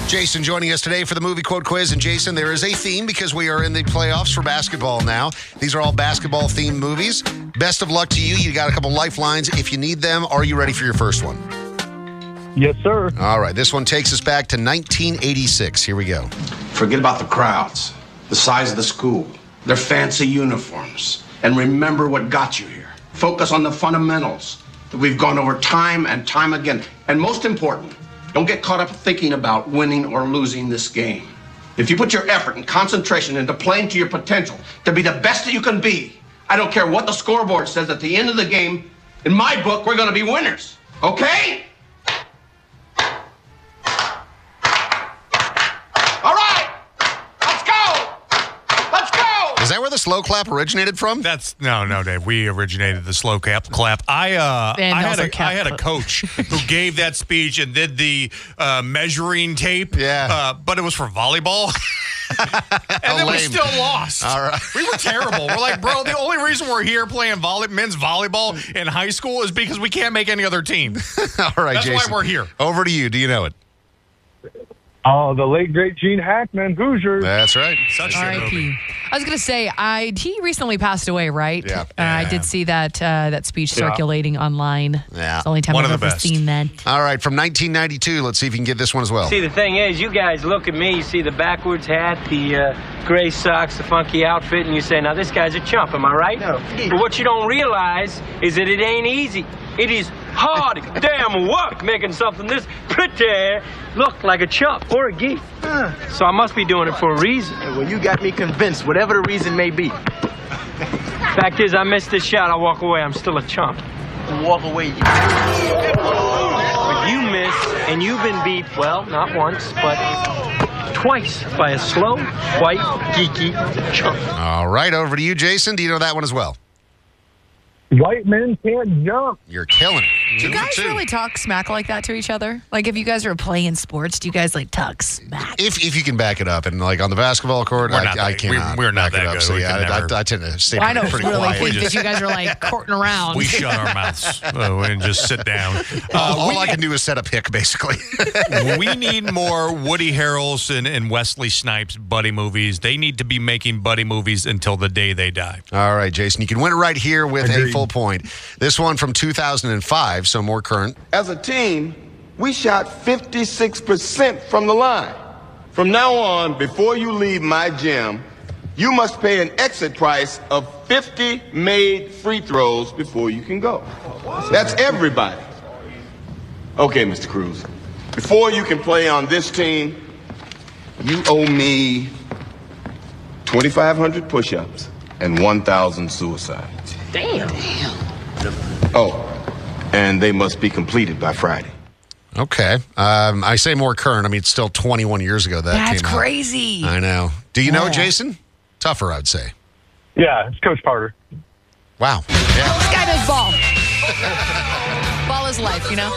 Jason joining us today for the movie quote quiz. And Jason, there is a theme because we are in the playoffs for basketball now. These are all basketball-themed movies. Best of luck to you. You got a couple lifelines if you need them. Are you ready for your first one? Yes, sir. All right. This one takes us back to 1986. Here we go. Forget about the crowds, the size of the school, their fancy uniforms, and remember what got you here. Focus on the fundamentals that we've gone over time and time again. And most important, don't get caught up thinking about winning or losing this game. If you put your effort and concentration into playing to your potential to be the best that you can be, I don't care what the scoreboard says at the end of the game, in my book, we're going to be winners. Okay? All right! Let's go! Let's go! Is that where the slow clap originated from? No, Dave. We originated the slow clap. I had a coach who gave that speech and did the measuring tape. Yeah. But it was for volleyball. And then we still lost. All right. We were terrible. We're like, bro, the only reason we're here playing men's volleyball in high school is because we can't make any other team. All right, That's Jason. why we're here. Over to you. Do you know it? Oh, the late, great Gene Hackman, Hoosiers. That's right. Such a good movie. R.I.P. I was going to say, he recently passed away, right? Yeah. I did see that speech circulating online. Yeah. It's the only time One I've of the ever best. seen that. All right, from 1992. Let's see if you can get this one as well. See, the thing is, you guys look at me, you see the backwards hat, the gray socks, the funky outfit, and you say, now this guy's a chump, am I right? No. But what you don't realize is that it ain't easy. It is hard damn work making something this pretty look like a chump or a geek. So I must be doing it for a reason. Well, you got me convinced, whatever the reason may be. Fact is, I missed this shot, I walk away, I'm still a chump. Walk away. But you missed, and you've been beat, well, not once, but twice by a slow, white, geeky chump. All right, over to you, Jason. Do you know that one as well? White men can't jump. You're killing it. Do you guys really talk smack like that to each other? Like, if you guys are playing sports, do you guys, like, talk smack? If you can back it up, and like on the basketball court, I cannot. We're not back it that up. good. So We yeah, can never. I tend to stay I know pretty really quiet. think that you guys are, like, courting around. We shut our mouths and just sit down. All I can do is set a pick, basically. We need more Woody Harrelson and Wesley Snipes buddy movies. They need to be making buddy movies until the day they die. All right, Jason, you can win it right here with Agreed. a full point. This one from 2005, so more current. As a team, we shot 56% from the line. From now on, before you leave my gym, you must pay an exit price of 50 made free throws before you can go. That's everybody. Okay, Mr. Cruz. Before you can play on this team, you owe me 2,500 push-ups and 1,000 suicides. Damn. Oh, and they must be completed by Friday. Okay. I say more current. I mean, it's still 21 years ago that That's came out. crazy. I know. Do you know Yeah. it, Jason? Tougher, I'd say. Yeah, it's Coach Carter. Wow. Yeah. This guy does ball. Ball is life, you know?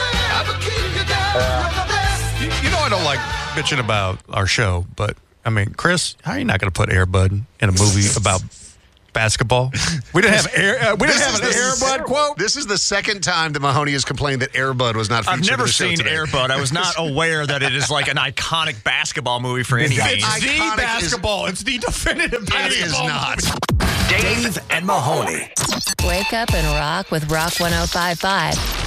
You know I don't like bitching about our show, but, I mean, Chris, how are you not going to put Air Bud in a movie about basketball? We didn't have an Air Bud quote? This is the second time that Mahoney has complained that Air Bud was not featured I've never in the show seen today. Air Bud. I was not aware that it is like an iconic basketball movie for any It's age. the Iconic basketball. It's the definitive basketball. It is not. movie. Dave and Mahoney. Wake up and rock with Rock 105.5.